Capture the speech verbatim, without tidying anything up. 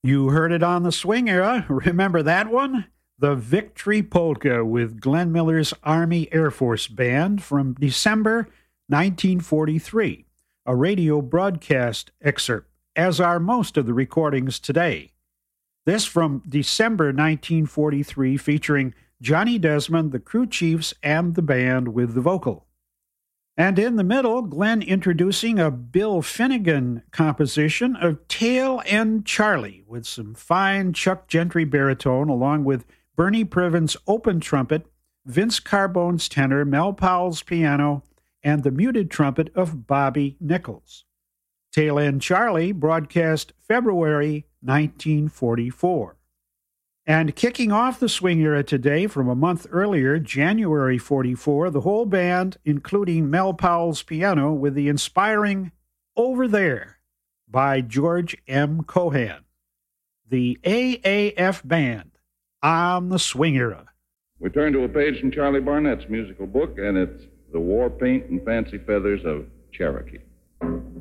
You heard it on the swing era. Remember that one? The Victory Polka with Glenn Miller's Army Air Force Band from December nineteen forty-three, a radio broadcast excerpt, as are most of the recordings today. This from December nineteen forty-three, featuring Johnny Desmond, the crew chiefs, and the band with the vocal. And in the middle, Glenn introducing a Bill Finnegan composition of Tail End Charlie with some fine Chuck Gentry baritone, along with Bernie Priven's open trumpet, Vince Carbone's tenor, Mel Powell's piano, and the muted trumpet of Bobby Nichols. Tail End Charlie, broadcast February nineteen forty-four. And kicking off the swing era today from a month earlier, January forty-four, the whole band, including Mel Powell's piano, with the inspiring Over There by George M. Cohan. The A A F Band on the swing era. We turn to a page from Charlie Barnett's musical book, and it's The War Paint and Fancy Feathers of Cherokee.